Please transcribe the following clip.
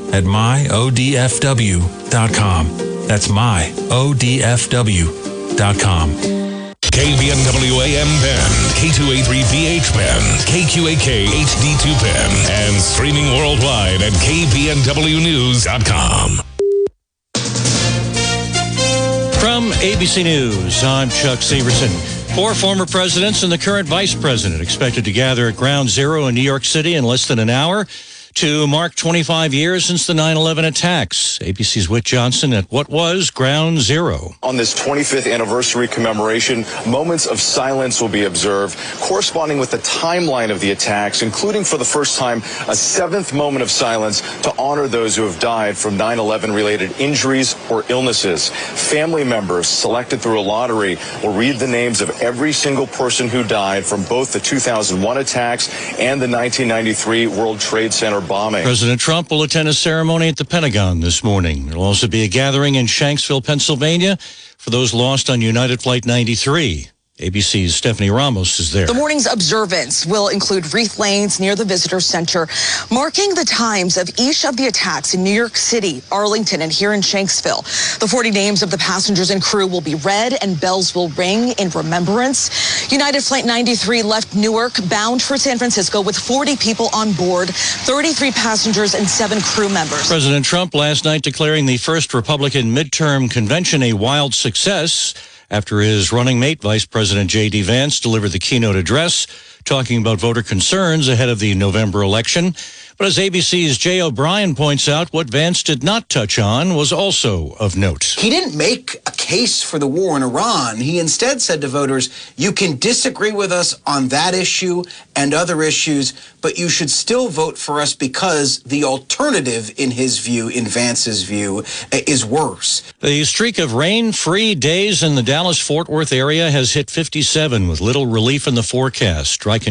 at myodfw.com. That's myodfw.com. KBNW AM Bend, K283VH Bend, KQAK HD2 Bend, and streaming worldwide at KBNWnews.com. From ABC News, I'm Chuck Severson. 4 former presidents and the current vice president expected to gather at Ground Zero in New York City in less than an hour to mark 25 years since the 9/11 attacks. ABC's Whit Johnson at what was Ground Zero. On this 25th anniversary commemoration, moments of silence will be observed, corresponding with the timeline of the attacks, including for the first time a 7th moment of silence to honor those who have died from 9/11 related injuries or illnesses. Family members selected through a lottery will read the names of every single person who died from both the 2001 attacks and the 1993 World Trade Center bombing. President Trump will attend a ceremony at the Pentagon this morning. There will also be a gathering in Shanksville, Pennsylvania for those lost on United Flight 93. ABC's Stephanie Ramos is there. The morning's observance will include wreath lanes near the Visitor Center, marking the times of each of the attacks in New York City, Arlington, and here in Shanksville. The 40 names of the passengers and crew will be read and bells will ring in remembrance. United Flight 93 left Newark bound for San Francisco with 40 people on board, 33 passengers and 7 crew members. President Trump last night declaring the first Republican midterm convention a wild success after his running mate, Vice President J.D. Vance, delivered the keynote address talking about voter concerns ahead of the November election. But as ABC's Jay O'Brien points out, what Vance did not touch on was also of note. He didn't make a case for the war in Iran. He instead said to voters, you can disagree with us on that issue and other issues, but you should still vote for us because the alternative, in his view, in Vance's view, is worse. The streak of rain-free days in the Dallas-Fort Worth area has hit 57 with little relief in the forecast. Dry